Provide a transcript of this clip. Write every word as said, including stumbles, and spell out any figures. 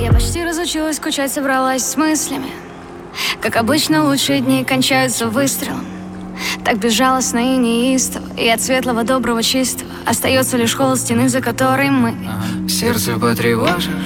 Я почти разучилась скучать, собралась с мыслями. Как обычно, лучшие дни кончаются выстрелом. Так безжалостно и неистово, и от светлого, доброго, чистого остается лишь холод стены, за которой мы. Сердце потревожишь,